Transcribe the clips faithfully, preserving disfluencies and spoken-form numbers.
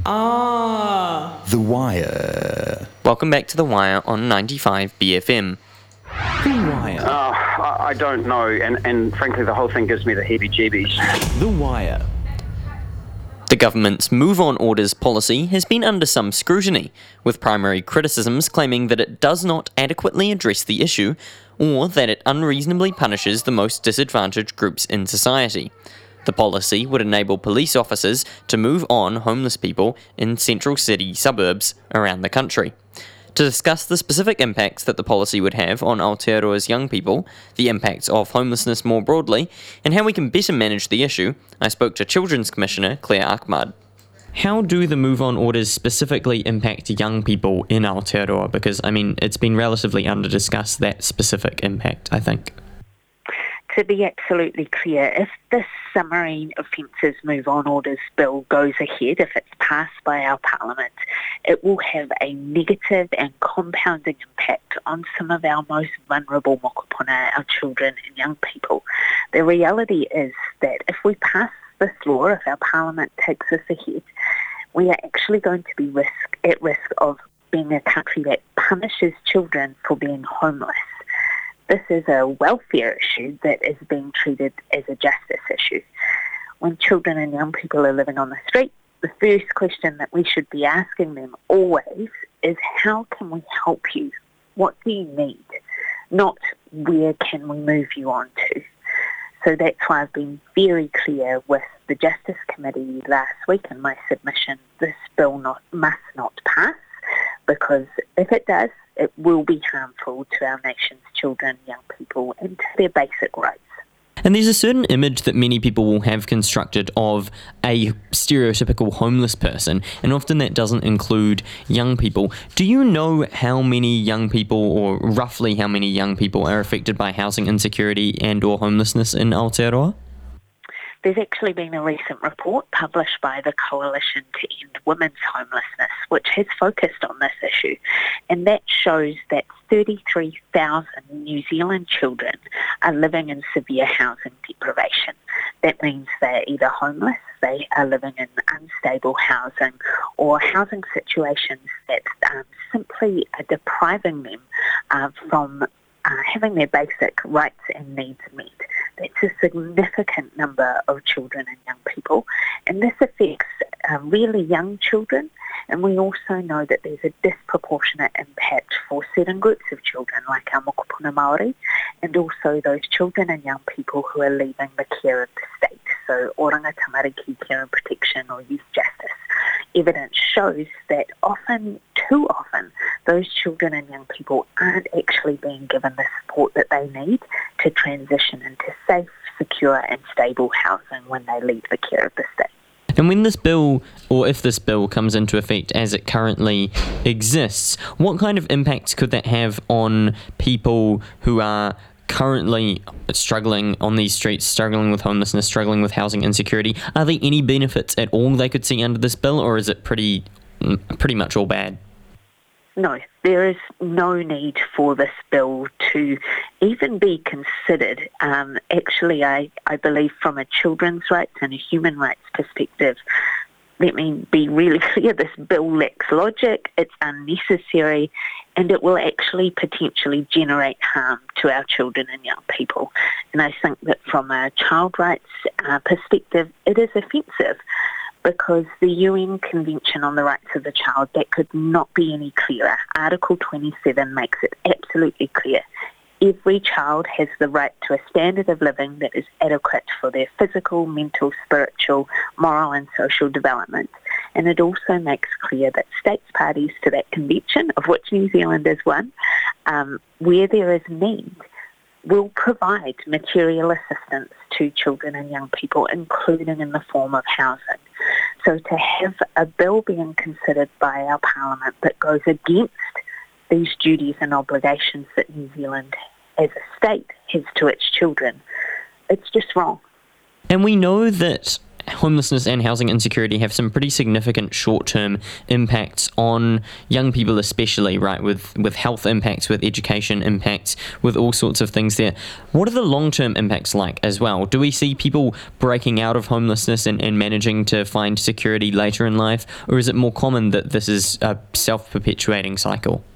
Ah. The Wire. Welcome back to The Wire on ninety-five B F M. The Wire. Uh, I, I don't know, and, and frankly the whole thing gives me the heebie-jeebies. The Wire. The government's Move On Orders policy has been under some scrutiny, with primary criticisms claiming that it does not adequately address the issue, or that it unreasonably punishes the most disadvantaged groups in society. The policy would enable police officers to move on homeless people in central city suburbs around the country. To discuss the specific impacts that the policy would have on Aotearoa's young people, the impacts of homelessness more broadly, and how we can better manage the issue, I spoke to Children's Commissioner Claire Ahmad. How do the Move On Orders specifically impact young people in Aotearoa? Because, I mean, it's been relatively under-discussed, that specific impact, I think. To be absolutely clear, if this Summary Offences Move On Orders bill goes ahead, if it's passed by our Parliament, it will have a negative and compounding impact on some of our most vulnerable mokopuna, our children and young people. The reality is that if we pass this law, if our Parliament takes this ahead, we are actually going to be risk, at risk of being a country that punishes children for being homeless. This is a welfare issue that is being treated as a justice issue. When children and young people are living on the street, the first question that we should be asking them always is, how can we help you? What do you need? Not where can we move you on to? So that's why I've been very clear with the Justice Committee last week in my submission, this bill not, must not pass, because if it does, it will be harmful to our nation's children, young people, and to their basic rights. And there's a certain image that many people will have constructed of a stereotypical homeless person, and often that doesn't include young people. Do you know how many young people, or roughly how many young people, are affected by housing insecurity and or homelessness in Aotearoa? There's actually been a recent report published by the Coalition to End Women's Homelessness, which has focused on this issue, and that shows that thirty-three thousand New Zealand children are living in severe housing deprivation. That means they're either homeless, they are living in unstable housing, or housing situations that um, simply are depriving them uh, from uh, having their basic rights and needs met. That's a significant number of children and young people, and this affects uh, really young children, and we also know that there's a disproportionate impact for certain groups of children like our mokopuna Māori, and also those children and young people who are leaving the care of the state, so oranga tamariki care and protection or youth justice. Evidence shows that often, too often, those children and young people aren't actually being given the support that they need to transition into safe, secure and stable housing when they leave the care of the state. And when this bill, or if this bill comes into effect as it currently exists, what kind of impact could that have on people who are currently struggling on these streets, struggling with homelessness, struggling with housing insecurity? Are there any benefits at all they could see under this bill, or is it pretty, pretty much all bad? No, there is no need for this bill to even be considered. Um, actually, I, I believe from a children's rights and a human rights perspective, let me be really clear, this bill lacks logic, it's unnecessary, and it will actually potentially generate harm to our children and young people. And I think that from a child rights uh, perspective, it is offensive, because the U N Convention on the Rights of the Child, that could not be any clearer. Article twenty-seven makes it absolutely clear. Every child has the right to a standard of living that is adequate for their physical, mental, spiritual, moral and social development. And it also makes clear that states parties to that convention, of which New Zealand is one, um, where there is need, will provide material assistance to children and young people, including in the form of housing. So to have a bill being considered by our Parliament that goes against these duties and obligations that New Zealand as a state has to its children, it's just wrong. And we know that homelessness and housing insecurity have some pretty significant short-term impacts on young people especially, right, with, with health impacts, with education impacts, with all sorts of things there. What are the long-term impacts like as well? Do we see people breaking out of homelessness and, and managing to find security later in life, or is it more common that this is a self-perpetuating cycle?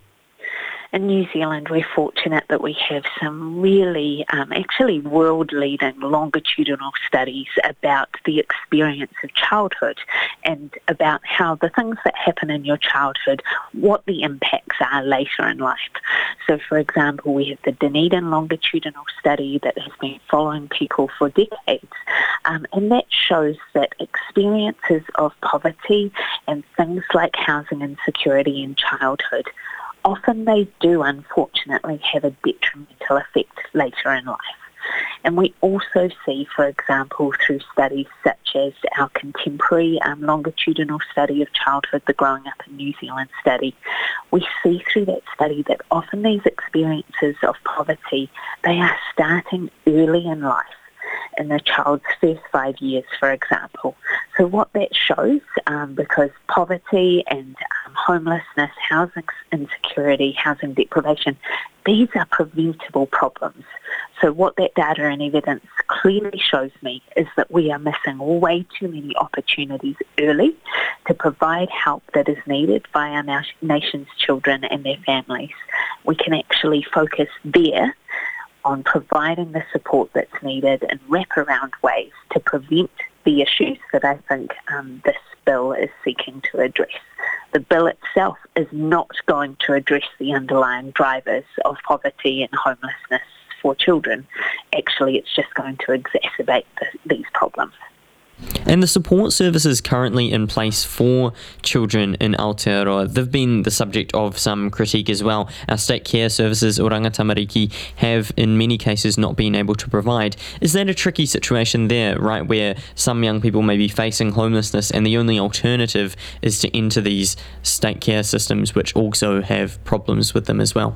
In New Zealand, we're fortunate that we have some really, um, actually world-leading longitudinal studies about the experience of childhood and about how the things that happen in your childhood, what the impacts are later in life. So, for example, we have the Dunedin longitudinal study that has been following people for decades, um, and that shows that experiences of poverty and things like housing insecurity in childhood, often they do unfortunately have a detrimental effect later in life. And we also see, for example, through studies such as our contemporary um, longitudinal study of childhood, the Growing Up in New Zealand study, we see through that study that often these experiences of poverty, they are starting early in life, in the child's first five years, for example. So what that shows, um, because poverty and um, homelessness, housing insecurity, housing deprivation, these are preventable problems. So what that data and evidence clearly shows me is that we are missing way too many opportunities early to provide help that is needed by our na- nation's children and their families. We can actually focus there on providing the support that's needed in wraparound ways to prevent the issues that I think um, this bill is seeking to address. The bill itself is not going to address the underlying drivers of poverty and homelessness for children. Actually, it's just going to exacerbate the, these problems. And the support services currently in place for children in Aotearoa, they've been the subject of some critique as well. Our state care services, Oranga Tamariki, have in many cases not been able to provide. Is that a tricky situation there, right, where some young people may be facing homelessness and the only alternative is to enter these state care systems which also have problems with them as well?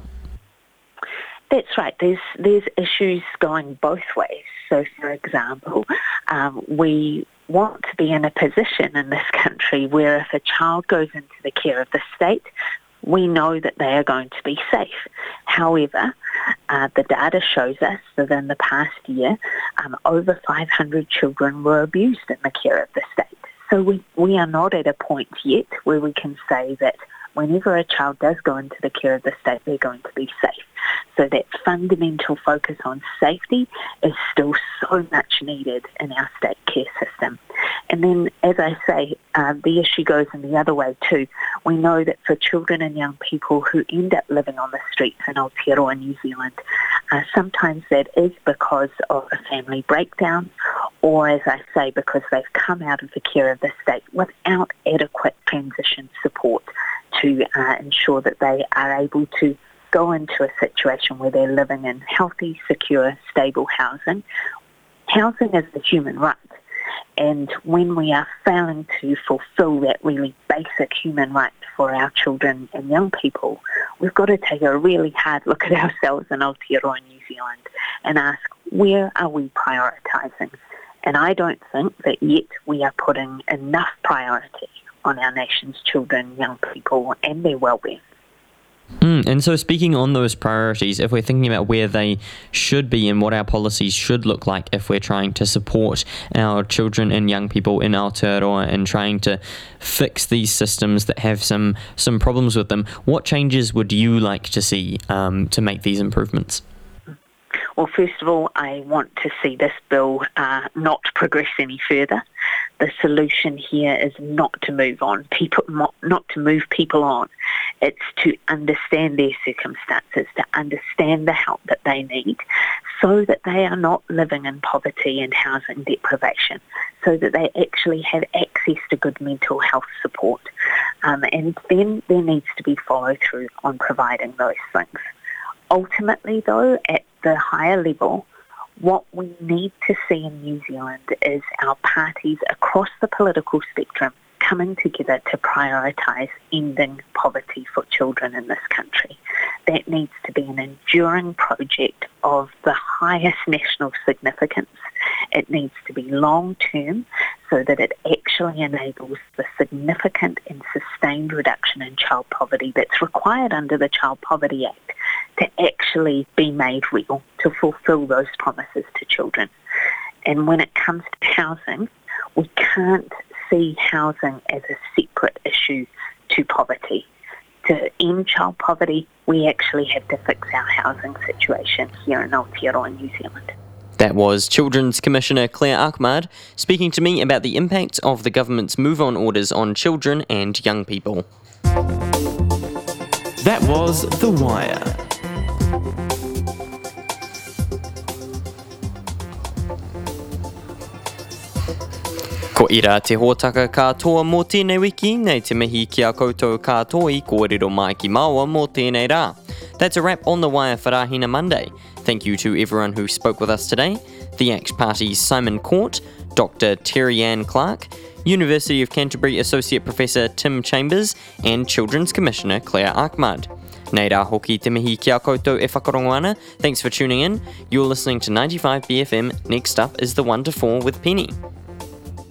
That's right. There's there's issues going both ways. So, for example, um, we want to be in a position in this country where if a child goes into the care of the state, we know that they are going to be safe. However, uh, the data shows us that in the past year, um, over five hundred children were abused in the care of the state. So we, we are not at a point yet where we can say that whenever a child does go into the care of the state, they're going to be safe. So that fundamental focus on safety is still so much needed in our state care system. And then, as I say, uh, the issue goes in the other way too. We know that for children and young people who end up living on the streets in Aotearoa, New Zealand, uh, sometimes that is because of a family breakdown, or, as I say, because they've come out of the care of the state without adequate transition support to uh, ensure that they are able to go into a situation where they're living in healthy, secure, stable housing. Housing is a human right, and when we are failing to fulfil that really basic human right for our children and young people, we've got to take a really hard look at ourselves in Aotearoa, New Zealand, and ask, where are we prioritising? And I don't think that yet we are putting enough priority on our nation's children, young people, and their well-being. Mm, and so speaking on those priorities, if we're thinking about where they should be and what our policies should look like if we're trying to support our children and young people in Aotearoa and trying to fix these systems that have some, some problems with them, what changes would you like to see um, to make these improvements? Well, first of all, I want to see this bill uh, not progress any further. The solution here is not to move on people, not to move people on. It's to understand their circumstances, to understand the help that they need, so that they are not living in poverty and housing deprivation, so that they actually have access to good mental health support. Um, and then there needs to be follow through on providing those things. Ultimately, though, at the higher level, what we need to see in New Zealand is our parties across the political spectrum coming together to prioritise ending poverty for children in this country. That needs to be an enduring project of the highest national significance. It needs to be long-term, so that it actually enables the significant and sustained reduction in child poverty that's required under the Child Poverty Act to actually be made real, to fulfil those promises to children. And when it comes to housing, we can't see housing as a separate issue to poverty. To end child poverty, we actually have to fix our housing situation here in Aotearoa, New Zealand. That was Children's Commissioner Claire Ahmad speaking to me about the impact of the government's move-on orders on children and young people. That was The Wire. Ko ira te hōtaka katoa mō tēnei wiki, nei te mihi ki a koutou katoa I kōrero mai ki māua mō tēnei rā. That's a wrap on The Wire for Rahina Monday. Thank you to everyone who spoke with us today. The ACT Party's Simon Court, Doctor Terry Ann Clark, University of Canterbury Associate Professor Tim Chambers, and Children's Commissioner Claire Ahmad. Nei rā hoki te mihi ki a koutou e whakarongo ana. Thanks for tuning in. You're listening to ninety-five B F M. Next up is The one to four with Penny.